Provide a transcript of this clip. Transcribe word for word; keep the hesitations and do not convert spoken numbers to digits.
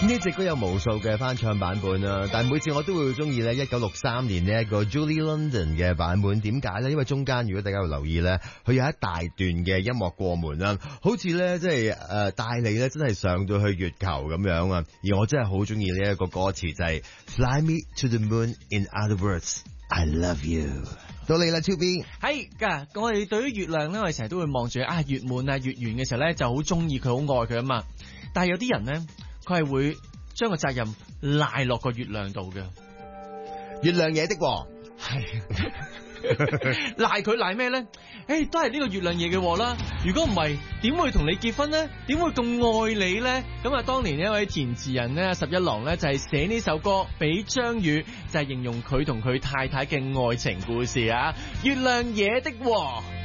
呢隻歌有無數嘅翻唱版本啦，但係每次我都會中意咧一九六三年呢一個 Julie London 嘅版本。點解咧？因為中間如果大家有留意咧，佢有一大段嘅音樂過門啦，好似咧即係誒帶你咧真係上到去月球咁樣啊！而我真係好中意呢一個歌詞就係 Fly me to the moon, in other words, I love you。到你啦 ，two B。 係噶，我哋對於月亮咧，我哋成日都會望住啊月滿啊月圓嘅時候咧，就好中意佢，好愛佢啊嘛。但係有啲人咧，佢係會將個責任賴落個月亮度嘅。 月亮惹的禍， 係賴佢賴咩咧？誒，都係呢個月亮惹嘅禍啦。如果唔係，點會同你結婚咧？點會咁愛你咧？咁啊，當年一位填詞人咧，十一郎咧就係寫呢首歌俾張宇，就係形容佢同佢太太嘅愛情故事啊。月亮惹的禍。